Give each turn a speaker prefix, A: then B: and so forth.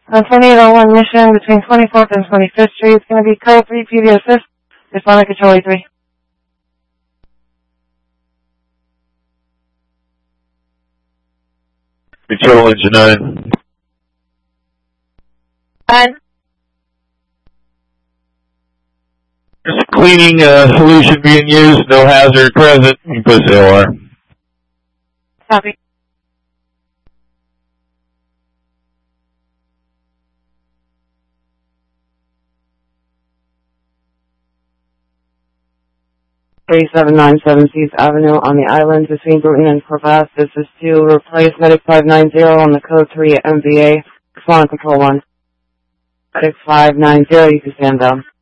A: On 2801 Mission between 24th and 25th Street, it's going to be code 3 PD assist. Respond to control E3.
B: Control engine 9.
A: 9.
B: There's a cleaning solution being used, no hazard present. You push LR.
A: Copy.
C: $3797 Seas Avenue on the island between Bruton and Crevasse. This is to replace Medic 590 on the code 3 MVA. Respond control 1. Medic 590, you can stand down.